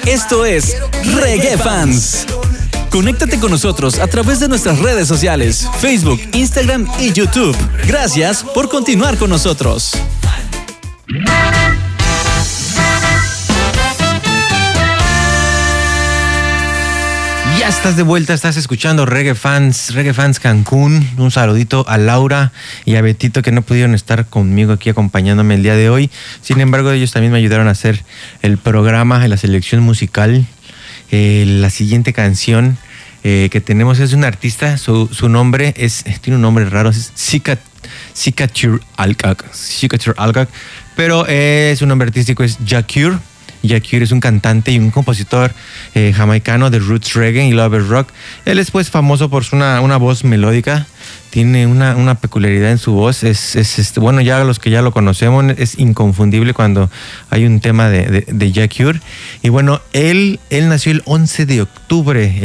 Esto es Reggae Fans. Conéctate con nosotros a través de nuestras redes sociales, Facebook, Instagram y YouTube. Gracias por continuar con nosotros. Ya estás de vuelta, estás escuchando Reggae Fans Cancún. Un saludito a Laura y a Betito que no pudieron estar conmigo aquí acompañándome el día de hoy. Sin embargo, ellos también me ayudaron a hacer el programa, la selección musical. La siguiente canción que tenemos es de un artista, su nombre tiene un nombre raro, es Cicature Algak, pero su nombre artístico es Jacure. Jacure es un cantante y un compositor jamaicano de roots reggae y lover rock. Él es pues famoso por una voz melódica. Tiene una peculiaridad en su voz. Bueno, ya los que ya lo conocemos, es inconfundible cuando hay un tema de Jacure. Y bueno, él nació el 11 de octubre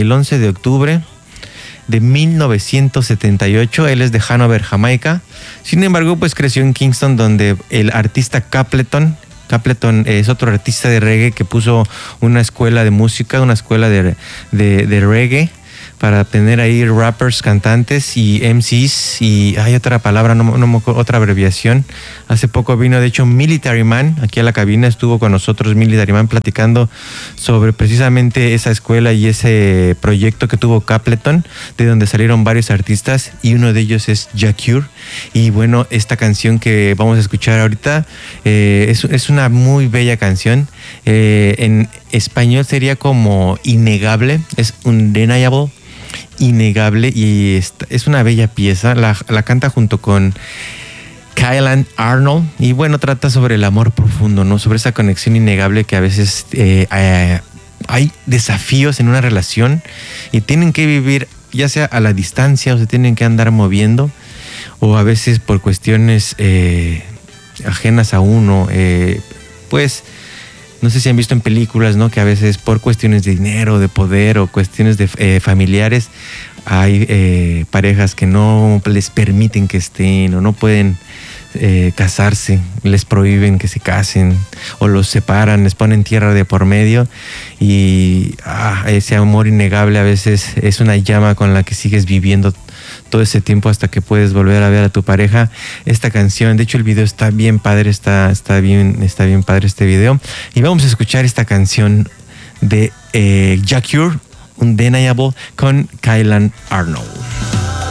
de 1978. Él es de Hanover, Jamaica. Sin embargo, pues creció en Kingston, donde el artista Capleton es otro artista de reggae que puso una escuela de música, una escuela de reggae para tener ahí rappers, cantantes y MCs, y hay otra palabra, otra abreviación. Hace poco vino, de hecho, Military Man aquí a la cabina, estuvo con nosotros Military Man platicando sobre precisamente esa escuela y ese proyecto que tuvo Capleton, de donde salieron varios artistas, y uno de ellos es Jacure. Y bueno, esta canción que vamos a escuchar ahorita es una muy bella canción. En español sería como innegable, es undeniable, innegable, y es una bella pieza. La canta junto con Kylan Arnold, y bueno, trata sobre el amor profundo, ¿no? Sobre esa conexión innegable que a veces hay desafíos en una relación y tienen que vivir ya sea a la distancia o se tienen que andar moviendo, o a veces por cuestiones ajenas a uno, pues no sé si han visto en películas, ¿no? Que a veces por cuestiones de dinero, de poder o cuestiones de familiares hay parejas que no les permiten que estén o no pueden casarse, les prohíben que se casen o los separan, les ponen tierra de por medio, y ese amor innegable a veces es una llama con la que sigues viviendo todo ese tiempo hasta que puedes volver a ver a tu pareja. Esta canción, de hecho el video está bien padre, está bien padre este video, y vamos a escuchar esta canción de Jacure, Undeniable, con Kylan Arnold.